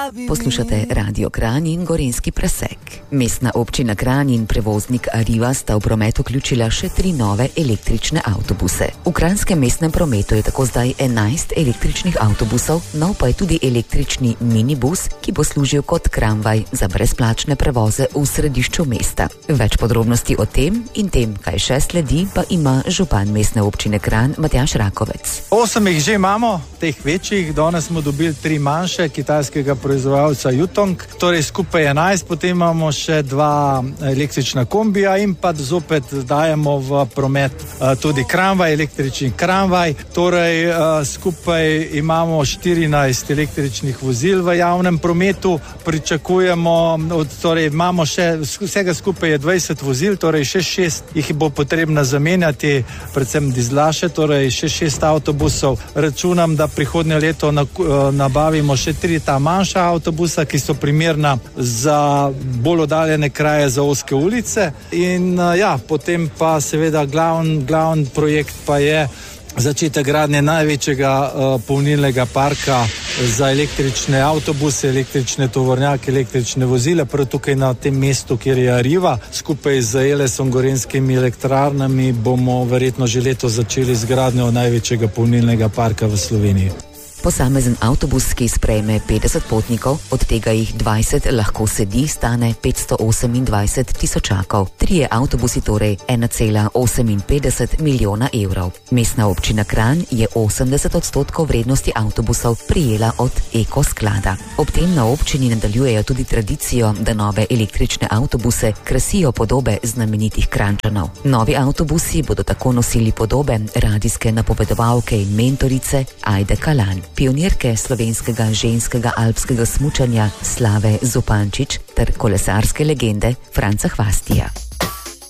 Poslušate Radio Kranj in Gorenjski presek. Mestna občina Kranj in prevoznik Arriva sta v promet vključila še 3 nove električne avtobuse. V kranjskem mestnem prometu je tako zdaj 11 električnih avtobusov, nov pa je tudi električni minibus, ki bo služil kot tramvaj za brezplačne prevoze v središču mesta. Več podrobnosti o tem in tem, kaj še sledi, pa ima župan mestne občine Kranj Matjaž Rakovec. 8 jih že imamo, teh večjih, danes smo dobili 3 manjše kitajskega proizvajalca Yutong, torej skupaj 11, potem imamo še 2 električna kombija in pa zopet dajemo v promet tudi tramvaj, električni tramvaj, torej skupaj imamo 14 električnih vozil v javnem prometu, pričakujemo, torej imamo še, vsega skupaj je 20 vozil, torej še 6 jih bo potrebno zamenjati, predvsem dizlaše, torej še 6 avtobusov. Računam, da prihodnje leto nabavimo še 3 ta manjša avtobusa, ki so primerna za bolj oddaljene kraje, za ozke ulice. In potem pa seveda glavni projekt pa je začetek gradnje največjega polnilnega parka za električne avtobuse, električne tovornjake, električne vozile, prav tukaj na tem mestu, kjer je Arriva. Skupaj z Elesom, Gorenjskimi elektrarnami bomo verjetno že letos začeli z gradnjo največjega polnilnega parka v Sloveniji. Posamezen avtobus, ki sprejme 50 potnikov, od tega jih 20 lahko sedi, stane 528 tisočakov. 3 avtobusi, torej 1,58 milijona evrov. Mestna občina Kranj je 80% vrednosti avtobusov prijela od Eko sklada. Ob tem na občini nadaljujejo tudi tradicijo, da nove električne avtobuse krasijo podobe znamenitih Kranjčanov. Novi avtobusi bodo tako nosili podobe radijske napovedovalke in mentorice Ajde Kalan, pionirke slovenskega ženskega alpskega smučanja Slave Zupančič ter kolesarske legende Franca Hvastija.